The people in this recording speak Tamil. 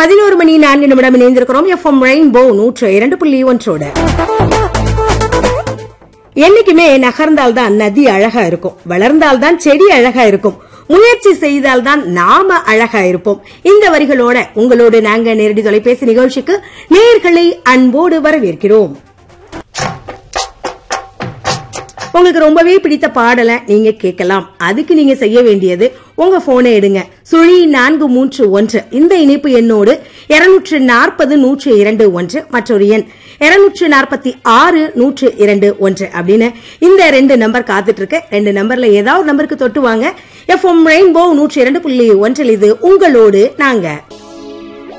11:04 இணைந்திருக்கிறோம். FM rainbow 102.1. என்னைக்குமே நகர்ந்தால்தான் நதி அழகா இருக்கும், வளர்ந்தால்தான் செடி அழகா இருக்கும், முயற்சி செய்தால்தான் நாம அழகா இருப்போம். இந்த வரிகளோட உங்களோடு நாங்க நேரடி தொலைபேசி நிகழ்ச்சிக்கு நேயர்களை அன்போடு வரவேற்கிறோம். உங்களுக்கு ரொம்பவே பிடித்த பாடலை நீங்க கேட்கலாம். அதுக்கு நீங்க செய்ய வேண்டியது உங்க போனை எடுங்க, சுழி 431 இந்த இணைப்பு எண்ணோடு 240-102-1 மற்றொரு எண் 246-102-1 அப்படின்னு இந்த 2 நம்பர் காத்துட்டு இருக்கு. 2 நம்பர்ல ஏதாவது நம்பருக்கு தொட்டு வாங்க. எஃப்எம் ரெயின்போ 102.1 இது உங்களோடு நாங்க.